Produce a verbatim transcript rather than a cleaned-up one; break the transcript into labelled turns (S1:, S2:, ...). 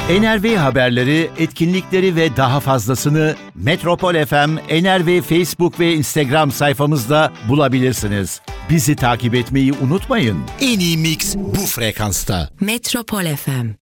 S1: N R V haberleri, etkinlikleri ve daha fazlasını Metropol F M, N R V Facebook ve Instagram sayfamızda bulabilirsiniz. Bizi takip etmeyi unutmayın. En iyi mix bu frekansta.
S2: Metropol F M.